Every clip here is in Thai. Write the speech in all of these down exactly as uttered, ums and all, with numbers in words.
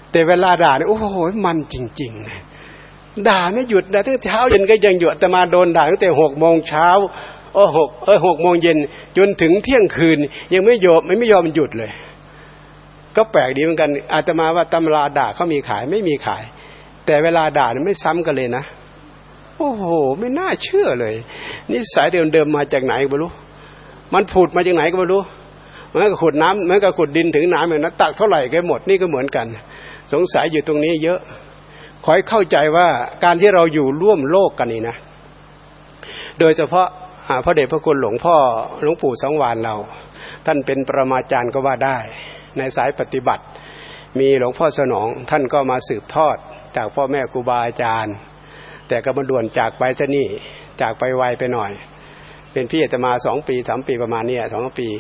แต่เวลาด่าเนี่ยโอ้โหมันจริงๆด่าไม่หยุดนะตั้งเช้าเย็นก็ยังหยุดแต่มาโดนด่าตั้งแต่หกโมงเช้าโอ้หกเออหกโมงเย็นจนถึงเที่ยงคืนยังไม่ยอมไม่ไม่ยอมหยุดเลยก็แปลกดีเหมือนกันอาตมาว่าตำราด่าเขามีขายไม่มีขายแต่เวลาด่าเนี่ยไม่ซ้ำกันเลยนะโอ้โหไม่น่าเชื่อเลยนิสัยเดิมๆมาจากไหนก็ไม่รู้มันผุดมาจากไหนก็ไม่รู้มันก็ขุดน้ำมันก็ขุดดินถึงน้ำอย่างนั้นตักเท่าไหร่ก็หมดนี่ก็เหมือนกันสงสัยอยู่ตรงนี้เยอะขอให้เข้าใจว่าการที่เราอยู่ร่วมโลกกันนี่นะโดยเฉพาะพระเดชพระคุณหลวงพ่อหลวงปู่สังวาลเราท่านเป็นปรมาจารย์ก็ว่าได้ในสายปฏิบัติมีหลวงพ่อสนองท่านก็มาสืบทอดจากพ่อแม่ครูบาอาจารย์แต่ก็มาด่วนจากไปซะนี่จากไปไวไปหน่อยเป็นพี่อาตมาสองปีสามปีประมาณนี้สองปี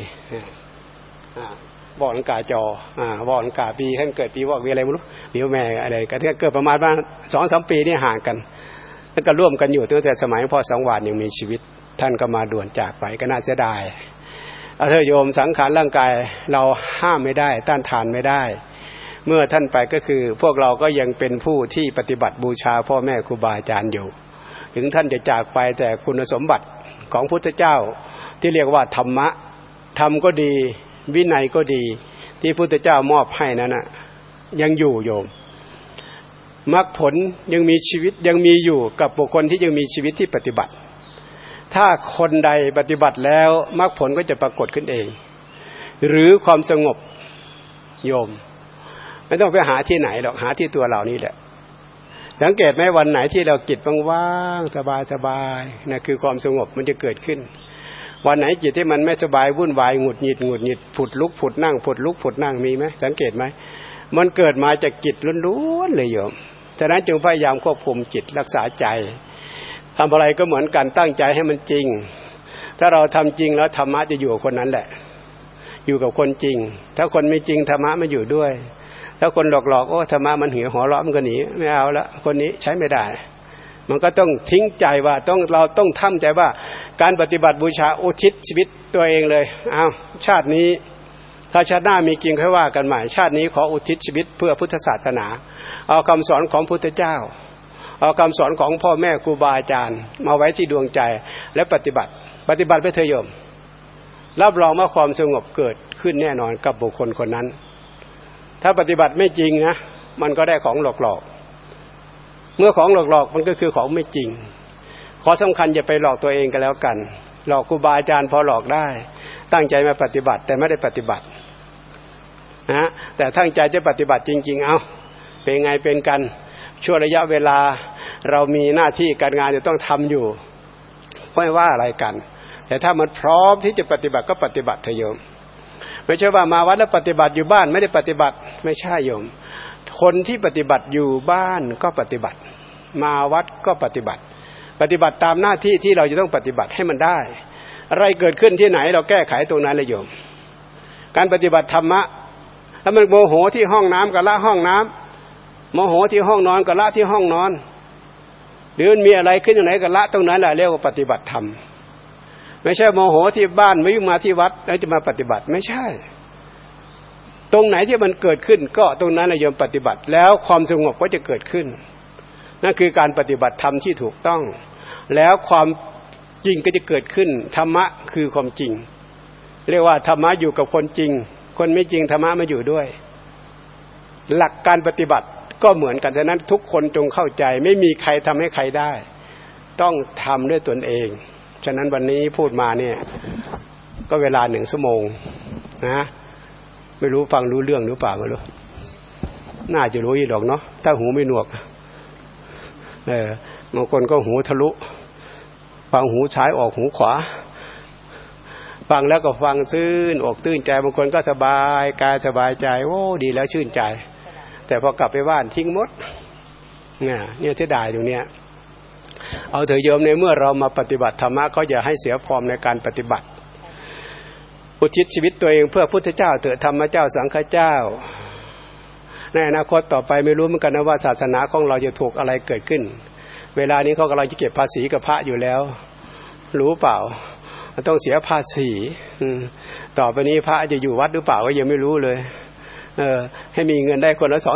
บอกลังกาจอบอกลังกาปีท่านเกิดปีวอกปีอะไรไม่รู้ปีแม่อะไรกันที่เกิดประมาณบ้างสองสามปีนี่ห่างกันแล้วก็ร่วมกันอยู่ตั้งแต่สมัยพ่อสังวาลยังมีชีวิตท่านก็มาด่วนจากไปก็น่าเสียดายเอาเถอะโยมสังขารร่างกายเราห้ามไม่ได้ต้านทานไม่ได้เมื่อท่านไปก็คือพวกเราก็ยังเป็นผู้ที่ปฏิบัติบูชาพ่อแม่ครูบาอาจารย์อยู่ถึงท่านจะจากไปแต่คุณสมบัติของพุทธเจ้าที่เรียกว่าธรรมะธรรมก็ดีวินัยก็ดีที่พุทธเจ้ามอบให้นั้นน่ะยังอยู่โยมมรรคผลยังมีชีวิตยังมีอยู่กับบุคคลที่ยังมีชีวิตที่ปฏิบัติถ้าคนใดปฏิบัติแล้วมรรคผลก็จะปรากฏขึ้นเองหรือความสงบโยมไม่ต้องไปหาที่ไหนหรอกหาที่ตัวเรานี่แหละสังเกตไหมวันไหนที่เราจิตว่างๆสบายๆนั่นคือความสงบมันจะเกิดขึ้นวันไหนจิตที่มันไม่สบายวุ่นวายหงุดหงิดหงุดหงิดผุดลุกผุดนั่งผุดลุกผุดนั่งมีไหมสังเกตไหมมันเกิดมาจากจิตล้วนๆเลยโยมฉะนั้นจึงพยายามควบคุมจิตรักษาใจทำอะไรก็เหมือนกันตั้งใจให้มันจริงถ้าเราทำจริงแล้วธรรมะจะอยู่กับคนนั้นแหละอยู่กับคนจริงถ้าคนไม่จริงธรรมะไม่อยู่ด้วยถ้าคนหลอกๆโอ้ธรรมะมันหิวหัวเราะมันก็หนีไม่เอาละคนนี้ใช้ไม่ได้มันก็ต้องทิ้งใจว่าต้องเราต้องทำใจว่าการปฏิบัติบูชาอุทิศชีวิตตัวเองเลยอ้าวชาตินี้ถ้าชาติหน้ามีจริงค่อยว่ากันใหม่ชาตินี้ขออุทิศชีวิตเพื่อพุทธศาสนาเอาคำสอนของพุทธเจ้าเอาคำสอนของพ่อแม่ครูบาอาจารย์มาไว้ที่ดวงใจและปฏิบัติปฏิบัติไปเถิดโยมรับรองว่าความสงบเกิดขึ้นแน่นอนกับบุคคลคนนั้นถ้าปฏิบัติไม่จริงนะมันก็ได้ของหลอกๆเมื่อของหลอกๆมันก็คือของไม่จริงขอสำคัญอย่าไปหลอกตัวเองกันแล้วกันหลอกครูบาอาจารย์พอหลอกได้ตั้งใจมาปฏิบัติแต่ไม่ได้ปฏิบัตินะแต่ตั้งใจจะปฏิบัติจริงๆเอาเป็นไงเป็นกันช่วงระยะเวลาเรามีหน้าที่การงานจะต้องทำอยู่ไม่ว่าอะไรกันแต่ถ้ามันพร้อมที่จะปฏิบัติก็ปฏิบัติเถอะโยมไม่ใช่ว่ามาวัดแล้วปฏิบัติอยู่บ้านไม่ได้ปฏิบัติไม่ใช่โยมคนที่ปฏิบัติอยู่บ้านก็ปฏิบัติมาวัดก็ปฏิบัติปฏิบัติตามหน้าที่ที่เราจะต้องปฏิบัติให้มันได้อะไรเกิดขึ้นที่ไหนเราแก้ไขตรงนั้นเลยโยมการปฏิบัติธรรมะถ้ามันโมโหที่ห้องน้ำก็ละห้องน้ำโมโหที่ห้องนอนก็ละที่ห้องนอนหรือมันมีอะไรขึ้นตรงไหนก็ละตรงนั้นแหละเรียกว่าปฏิบัติธรรมไม่ใช่โมโหที่บ้านไม่ยุ่งมาที่วัดแล้วจะมาปฏิบัติไม่ใช่ตรงไหนที่มันเกิดขึ้นก็ตรงนั้นโยมปฏิบัติแล้วความสงบก็จะเกิดขึ้นนั่นคือการปฏิบัติธรรมที่ถูกต้องแล้วความจริงก็จะเกิดขึ้นธรรมะคือความจริงเรียกว่าธรรมะอยู่กับคนจริงคนไม่จริงธรรมะไม่อยู่ด้วยหลักการปฏิบัติก็เหมือนกันฉะนั้นทุกคนจงเข้าใจไม่มีใครทำให้ใครได้ต้องทำด้วยตนเองฉะนั้นวันนี้พูดมาเนี่ยก็เวลาหนึ่งชั่วโมงนะไม่รู้ฟังรู้เรื่องหรือเปล่าไม่รู้น่าจะรู้อยู่หรอกเนาะถ้าหูไม่หนวกเออบางคนก็หูทะลุฟังหูซ้ายออกหูขวาฟังแล้วก็ฟังซื่นอกตื้นใจบางคนก็สบายกายสบายใจโอ้ดีแล้วชื่นใจแต่พอกลับไปบ้านทิ้งหมดเนี่ยเนี่ยเสียดายตรงเนี้ยเอาเถอะโยมในเมื่อเรามาปฏิบัติธรรมะก็อย่าให้เสียฟอร์มในการปฏิบัติอุทิศชีวิตตัวเองเพื่อพุทธเจ้าเถอะธรรมเจ้าสังฆเจ้าในอนาคตต่อไปไม่รู้เหมือนกันนะว่าศาสนาของเราจะถูกอะไรเกิดขึ้นเวลานี้เขากำลังจะเก็บภาษีกับพระอยู่แล้วรู้เปล่าต้องเสียภาษีต่อไปนี้พระจะอยู่วัดหรือเปล่าก็ยังไม่รู้เลยเออให้มีเงินได้คนละสอง